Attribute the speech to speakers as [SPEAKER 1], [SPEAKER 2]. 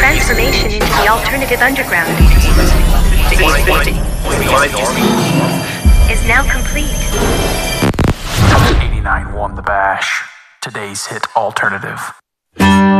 [SPEAKER 1] transformation into the alternative underground is now complete.
[SPEAKER 2] 89 won the bash. Today's hit alternative.